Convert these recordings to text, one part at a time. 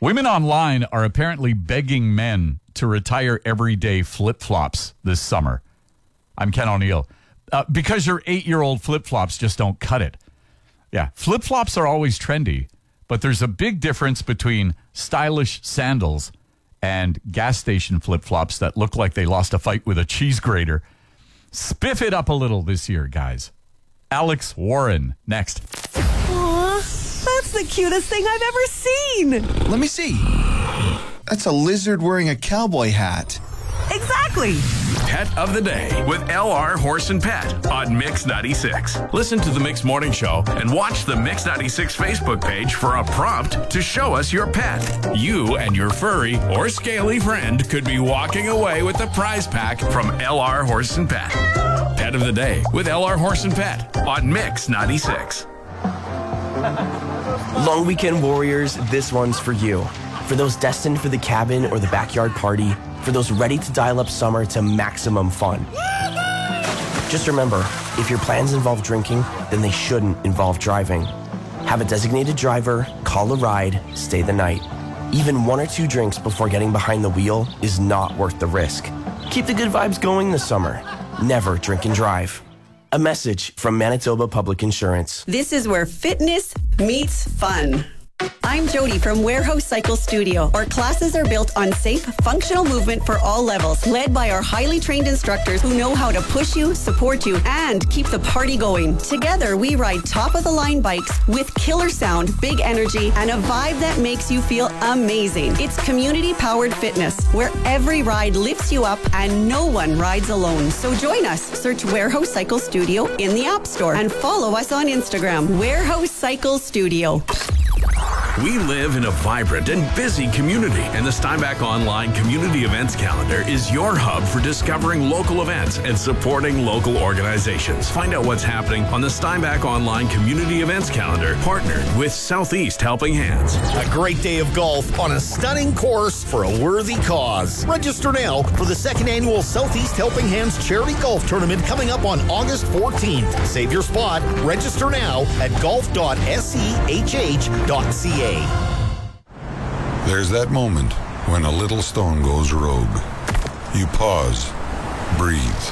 Women online are apparently begging men to retire everyday flip-flops this summer. I'm Ken O'Neill. Because your 8-year-old flip-flops just don't cut it. Yeah, flip-flops are always trendy, but there's a big difference between stylish sandals and gas station flip-flops that look like they lost a fight with a cheese grater. Spiff it up a little this year, guys. Alex Warren, next. Aw, that's the cutest thing I've ever seen. Let me see. That's a lizard wearing a cowboy hat. Exactly. Pet of the Day with LR Horse and Pet on Mix 96. Listen to the Mix Morning Show and watch the Mix 96 Facebook page for a prompt to show us your pet. You and your furry or scaly friend could be walking away with the prize pack from LR Horse and Pet. Pet of the Day with LR Horse and Pet on Mix 96. Long weekend warriors, this one's for you. For those destined for the cabin or the backyard party, for those ready to dial up summer to maximum fun. Just remember, if your plans involve drinking, then they shouldn't involve driving. Have a designated driver, call a ride, stay the night. Even 1 or 2 drinks before getting behind the wheel is not worth the risk. Keep the good vibes going this summer. Never drink and drive. A message from Manitoba Public Insurance. This is where fitness meets fun. I'm Jody from Warehouse Cycle Studio. Our classes are built on safe, functional movement for all levels, led by our highly trained instructors who know how to push you, support you, and keep the party going. Together, we ride top-of-the-line bikes with killer sound, big energy, and a vibe that makes you feel amazing. It's community-powered fitness, where every ride lifts you up and no one rides alone. So join us. Search Warehouse Cycle Studio in the App Store and follow us on Instagram, Warehouse Cycle Studio. We live in a vibrant and busy community, and the Steinbach Online Community Events Calendar is your hub for discovering local events and supporting local organizations. Find out what's happening on the Steinbach Online Community Events Calendar, partnered with Southeast Helping Hands. A great day of golf on a stunning course for a worthy cause. Register now for the 2nd annual Southeast Helping Hands Charity Golf Tournament coming up on August 14th. Save your spot. Register now at golf.sehh.ca. There's that moment when a little stone goes rogue. You pause, breathe.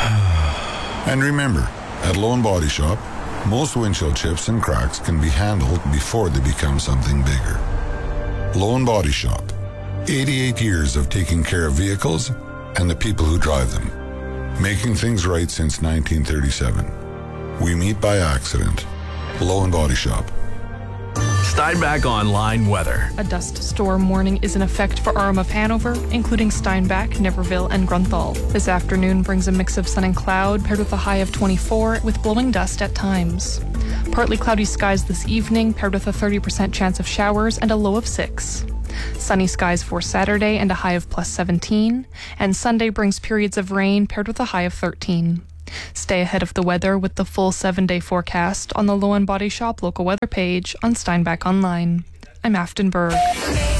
And remember, at Lone Body Shop, most windshield chips and cracks can be handled before they become something bigger. Lone Body Shop. 88 years of taking care of vehicles and the people who drive them. Making things right since 1937. We meet by accident. Lone Body Shop. Steinbach Online weather. A dust storm warning is in effect for Orem of Hanover, including Steinbach, Niverville, and Grunthal. This afternoon brings a mix of sun and cloud, paired with a high of 24, with blowing dust at times. Partly cloudy skies this evening, paired with a 30% chance of showers and a low of 6. Sunny skies for Saturday and a high of plus 17, and Sunday brings periods of rain, paired with a high of 13. Stay ahead of the weather with the full 7-day forecast on the Lone Body Shop local weather page on Steinbach Online. I'm Afton Berg.